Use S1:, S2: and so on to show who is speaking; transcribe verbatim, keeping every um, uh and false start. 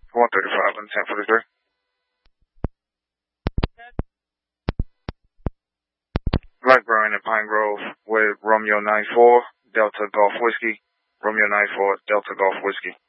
S1: one thirty-five and ten forty-three. Blackburn and Pine Grove with Romeo nine four, Delta Golf Whiskey. Romeo nine four, Delta Golf Whiskey.